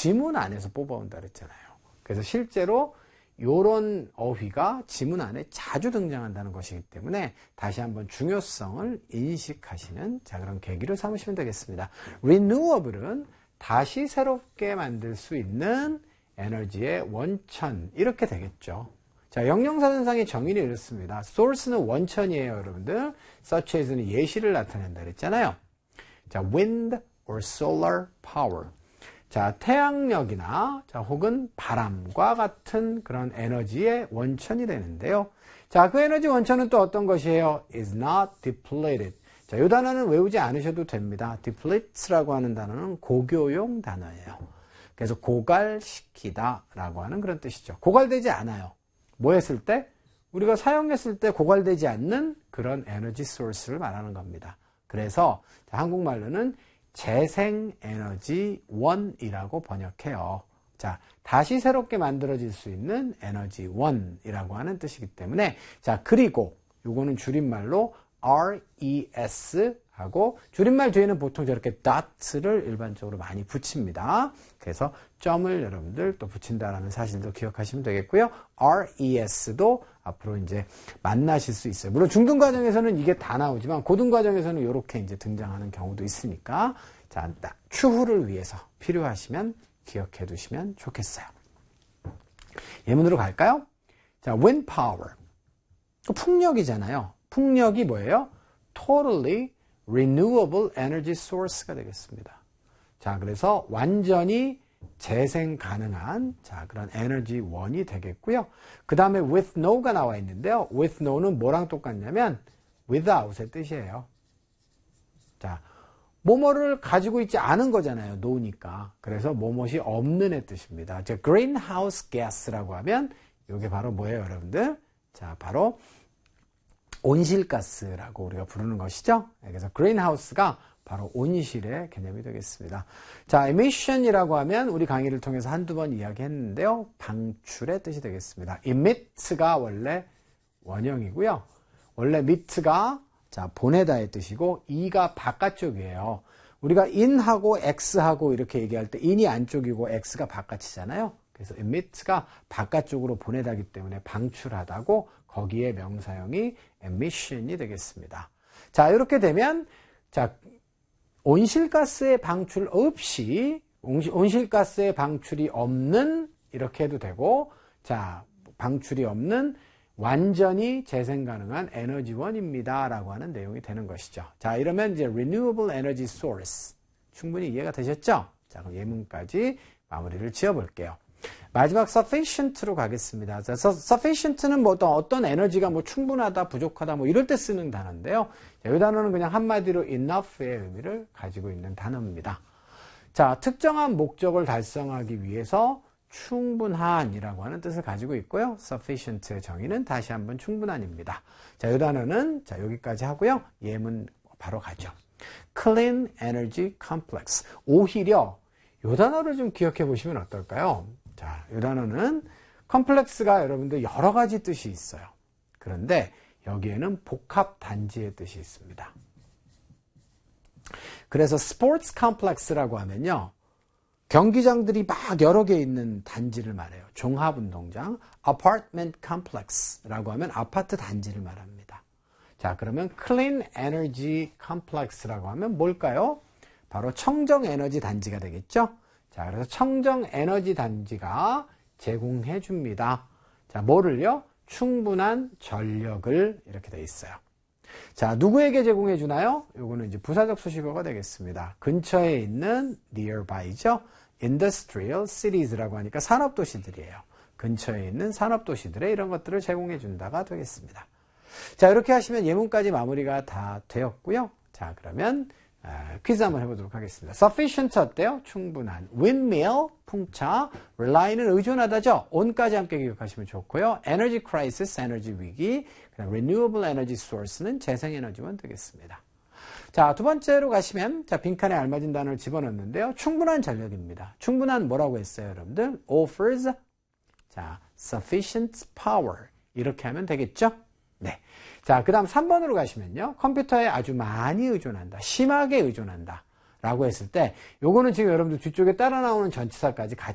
지문 안에서 뽑아온다 그랬잖아요. 그래서 실제로 이런 어휘가 지문 안에 자주 등장한다는 것이기 때문에 다시 한번 중요성을 인식하시는 그런 계기를 삼으시면 되겠습니다. renewable은 다시 새롭게 만들 수 있는 에너지의 원천 이렇게 되겠죠. 자, 영영사전상의 정의는 이렇습니다. source는 원천이에요, 여러분들. such as는 예시를 나타낸다 그랬잖아요. 자, wind or solar power. 자, 태양력이나 혹은 바람과 같은 그런 에너지의 원천이 되는데요. 자, 그 에너지 원천은 또 어떤 것이에요? is not depleted. 자, 이 단어는 외우지 않으셔도 됩니다. depletes라고 하는 단어는 고교용 단어예요. 그래서 고갈시키다 라고 하는 그런 뜻이죠. 고갈되지 않아요. 뭐 했을 때? 우리가 사용했을 때 고갈되지 않는 그런 에너지 소스를 말하는 겁니다. 그래서 한국말로는 재생에너지원이라고 번역해요. 자, 다시 새롭게 만들어질 수 있는 에너지원이라고 하는 뜻이기 때문에 자, 그리고 요거는 줄임말로 RES 하고 줄임말 뒤에는 보통 저렇게 dot를 일반적으로 많이 붙입니다. 그래서 점을 여러분들 또 붙인다라는 사실도 기억하시면 되겠고요. RES도 앞으로 이제 만나실 수 있어요. 물론 중등 과정에서는 이게 다 나오지만 고등 과정에서는 이렇게 이제 등장하는 경우도 있으니까 자, 추후를 위해서 필요하시면 기억해 두시면 좋겠어요. 예문으로 갈까요? 자, wind power. 풍력이잖아요. 풍력이 뭐예요? Totally renewable energy source가 되겠습니다. 자, 그래서 완전히 재생 가능한 그런 에너지원이 되겠고요. 그 다음에 with no가 나와 있는데요. with no는 뭐랑 똑같냐면 without의 뜻이에요. 자, 뭐뭐를 가지고 있지 않은 거잖아요. no니까. 그래서 뭐뭇이 없는의 뜻입니다. 자, greenhouse gas라고 하면 이게 바로 뭐예요, 여러분들? 자, 바로 온실가스라고 우리가 부르는 것이죠. 그래서 greenhouse가 바로 온실의 개념이 되겠습니다. 자, emission이라고 하면 우리 강의를 통해서 한두 번 이야기했는데요. 방출의 뜻이 되겠습니다. emit가 원래 원형이고요. 원래 emit가 보내다의 뜻이고 e가 바깥쪽이에요. 우리가 in하고 x하고 이렇게 얘기할 때 in이 안쪽이고 x가 바깥이잖아요. 그래서 emit가 바깥쪽으로 보내다기 때문에 방출하다고 거기에 명사형이 emission이 되겠습니다. 자, 이렇게 되면 자, 온실가스의 방출 없이 온실가스의 방출이 없는 이렇게 해도 되고 자, 방출이 없는 완전히 재생 가능한 에너지원입니다 라고 하는 내용이 되는 것이죠. 자, 이러면 이제 renewable energy source 충분히 이해가 되셨죠? 자, 그럼 예문까지 마무리를 지어 볼게요. 마지막 sufficient로 가겠습니다. 자, sufficient는 뭐 어떤 에너지가 뭐 충분하다, 부족하다, 뭐 이럴 때 쓰는 단어인데요. 자, 이 단어는 그냥 한마디로 enough의 의미를 가지고 있는 단어입니다. 자, 특정한 목적을 달성하기 위해서 충분한이라고 하는 뜻을 가지고 있고요. sufficient의 정의는 다시 한번 충분한입니다. 자, 이 단어는 자, 여기까지 하고요. 예문 바로 가죠. clean energy complex. 오히려 이 단어를 좀 기억해 보시면 어떨까요? 자, 이 단어는 컴플렉스가 여러분들 여러 가지 뜻이 있어요. 그런데 여기에는 복합 단지의 뜻이 있습니다. 그래서 스포츠 컴플렉스라고 하면요. 경기장들이 막 여러 개 있는 단지를 말해요. 종합운동장, apartment complex라고 하면 아파트 단지를 말합니다. 자, 그러면 clean energy complex라고 하면 뭘까요? 바로 청정에너지 단지가 되겠죠? 자, 그래서 청정에너지 단지가 제공해 줍니다. 자, 뭐를요? 충분한 전력을 이렇게 돼 있어요. 자, 누구에게 제공해 주나요? 요거는 이제 부사적 수식어가 되겠습니다. 근처에 있는 nearby죠. industrial cities라고 하니까 산업도시들이에요. 근처에 있는 산업도시들에 이런 것들을 제공해 준다가 되겠습니다. 자, 이렇게 하시면 예문까지 마무리가 다 되었고요. 자, 그러면 퀴즈 한번 해보도록 하겠습니다. sufficient 어때요? 충분한. windmill, 풍차. rely는 의존하다죠. on까지 함께 기억하시면 좋고요. energy crisis, 에너지 위기. 그다음 renewable energy source는 재생에너지원 되겠습니다. 자, 두 번째로 가시면 자, 빈칸에 알맞은 단어를 집어넣는데요. 충분한 전력입니다. 충분한 뭐라고 했어요, 여러분들? offers 자, sufficient power. 이렇게 하면 되겠죠? 네. 자, 그 다음 3번으로 가시면요. 컴퓨터에 아주 많이 의존한다. 심하게 의존한다. 라고 했을 때 요거는 지금 여러분들 뒤쪽에 따라 나오는 전치사까지 같이